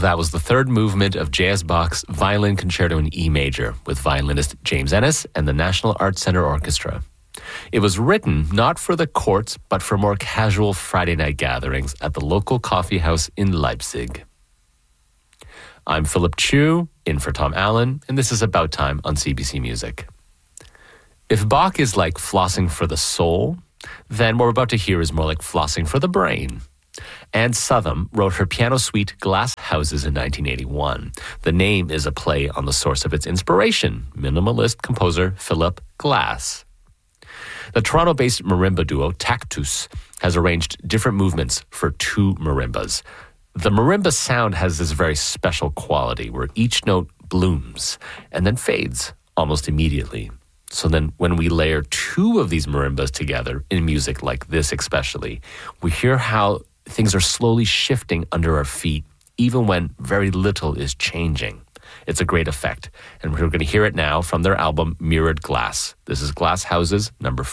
That was the third movement of J.S. Bach's Violin Concerto in E major with violinist James Ennis and the National Arts Center Orchestra. It was written not for the courts, but for more casual Friday night gatherings at the local coffee house in Leipzig. I'm Philip Chu, in for Tom Allen, and this is About Time on CBC Music. If Bach is like flossing for the soul, then what we're about to hear is more like flossing for the brain. Anne Southam wrote her piano suite Glass Houses in 1981. The name is a play on the source of its inspiration, minimalist composer Philip Glass. The Toronto-based marimba duo Tactus has arranged different movements for two marimbas. The marimba sound has this very special quality where each note blooms and then fades almost immediately. So then when we layer two of these marimbas together in music like this especially, we hear how things are slowly shifting under our feet, even when very little is changing. It's a great effect. And we're going to hear it now from their album Mirrored Glass. This is Glass Houses, number